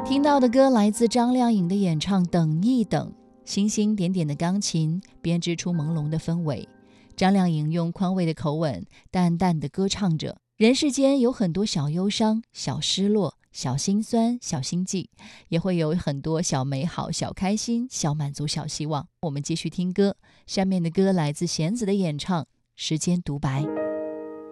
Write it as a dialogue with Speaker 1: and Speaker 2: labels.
Speaker 1: 听到的歌来自张靓颖的演唱《等一等》，星星点点的钢琴编织出朦胧的氛围。张靓颖用宽慰的口吻淡淡地歌唱着，人世间有很多小忧伤、小失落、小心酸、小心悸，也会有很多小美好、小开心、小满足、小希望。我们继续听歌，下面的歌来自弦子的演唱《时间独白》。